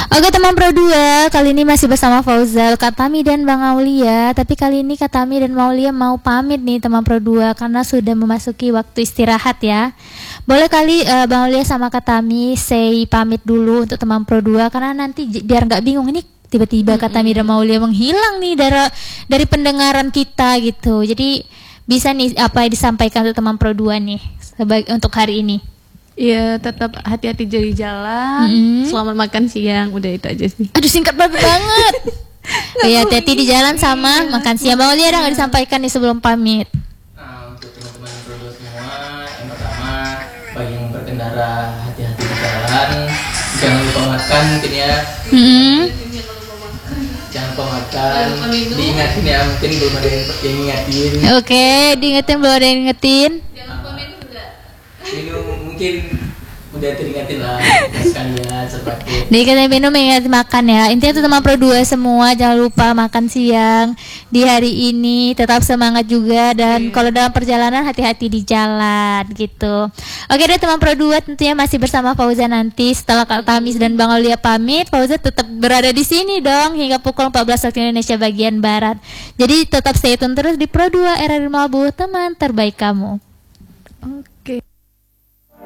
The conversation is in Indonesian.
Oke teman Pro 2, kali ini masih bersama Fauzal, Kak Tami dan Bang Aulia. Tapi kali ini Kak Tami dan Bang Aulia mau pamit nih teman Pro 2 karena sudah memasuki waktu istirahat ya. Boleh kali Bang Aulia sama Kak Tami say pamit dulu untuk teman Pro 2 karena nanti biar nggak bingung ini tiba-tiba Kak Tami dan Bang Aulia menghilang nih dari pendengaran kita gitu. Jadi bisa nih apa yang disampaikan untuk teman Pro 2 nih untuk hari ini. Iya, tetap hati-hati di jalan. Selamat makan siang. Udah itu aja sih. Aduh singkat banget. Iya, hati-hati di jalan sama makan siang. Bang Aulia ada nggak disampaikan nih sebelum pamit? Nah, untuk teman-teman Pro 2 semua, yang pertama bagi yang berkendara hati-hati di jalan. Jangan lupa makan mungkin ya. Jangan lupa makan. Diingatin ya, mungkin belum ada yang ingatin. Oke, diingetin belum ada yang ingetin. Minum mungkin udah teringatin lah sekalian seperti. Nih kita minum ingat makan ya. Intinya tuh teman Pro 2 semua jangan lupa makan siang di hari ini. Tetap semangat juga dan kalau dalam perjalanan hati-hati di jalan gitu. Oke deh teman Pro 2 tentunya masih bersama Fauzan nanti setelah Kak Tamis dan Bang Aulia pamit. Fauzan tetap berada di sini dong hingga pukul 14 waktu Indonesia bagian barat. Jadi tetap stay tune terus di Pro 2 RRI Mabu, teman terbaik kamu.